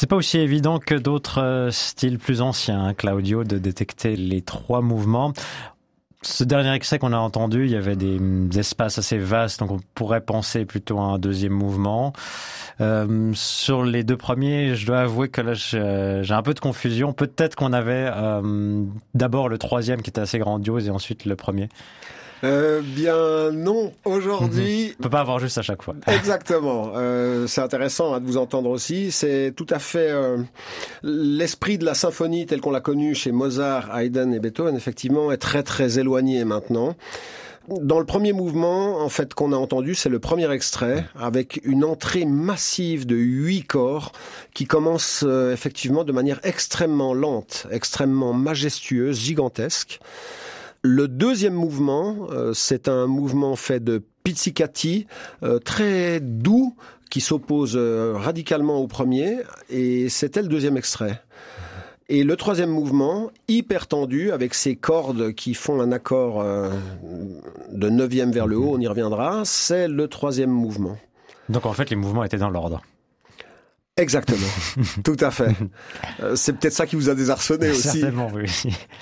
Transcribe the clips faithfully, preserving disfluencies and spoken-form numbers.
C'est pas aussi évident que d'autres euh, styles plus anciens, hein, Claudio, de détecter les trois mouvements. Ce dernier extrait qu'on a entendu, il y avait des, des espaces assez vastes, donc on pourrait penser plutôt à un deuxième mouvement. Euh, sur les deux premiers, je dois avouer que là, j'ai, j'ai un peu de confusion. Peut-être qu'on avait euh, d'abord le troisième qui était assez grandiose et ensuite le premier. Euh, bien non, aujourd'hui... Mmh. On peut pas avoir juste à chaque fois. Exactement. Euh, c'est intéressant hein, de vous entendre aussi. C'est tout à fait euh, l'esprit de la symphonie telle qu'on l'a connue chez Mozart, Haydn et Beethoven, effectivement, est très très éloigné maintenant. Dans le premier mouvement, en fait, qu'on a entendu, c'est le premier extrait, avec une entrée massive de huit corps qui commence euh, effectivement de manière extrêmement lente, extrêmement majestueuse, gigantesque. Le deuxième mouvement, euh, c'est un mouvement fait de pizzicati, euh, très doux, qui s'oppose euh, radicalement au premier, et c'était le deuxième extrait. Et le troisième mouvement, hyper tendu, avec ces cordes qui font un accord euh, de neuvième vers le haut, on y reviendra, c'est le troisième mouvement. Donc en fait, les mouvements étaient dans l'ordre. Exactement, tout à fait. Euh, c'est peut-être ça qui vous a désarçonné aussi. Certainement, oui.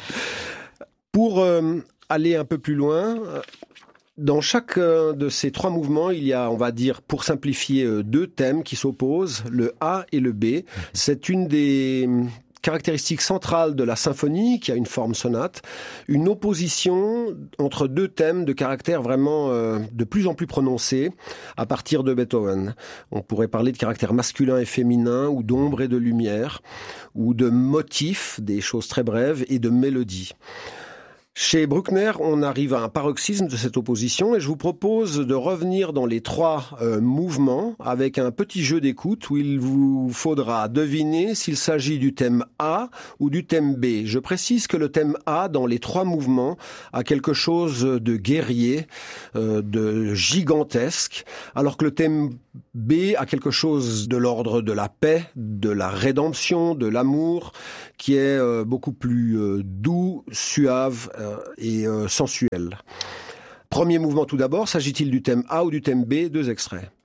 Pour euh, aller un peu plus loin, dans chacun de ces trois mouvements, il y a, on va dire, pour simplifier, deux thèmes qui s'opposent, le A et le B. C'est une des caractéristiques centrales de la symphonie, qui a une forme sonate, une opposition entre deux thèmes de caractère vraiment euh, de plus en plus prononcé à partir de Beethoven. On pourrait parler de caractère masculin et féminin, ou d'ombre et de lumière, ou de motifs, des choses très brèves, et de mélodies. Chez Bruckner, on arrive à un paroxysme de cette opposition et je vous propose de revenir dans les trois euh, mouvements avec un petit jeu d'écoute où il vous faudra deviner s'il s'agit du thème A ou du thème B. Je précise que le thème A dans les trois mouvements a quelque chose de guerrier, euh, de gigantesque, alors que le thème B a quelque chose de l'ordre de la paix, de la rédemption, de l'amour, qui est euh, beaucoup plus euh, doux, suave euh, et euh, sensuel. Premier mouvement tout d'abord, s'agit-il du thème A ou du thème B? Deux extraits.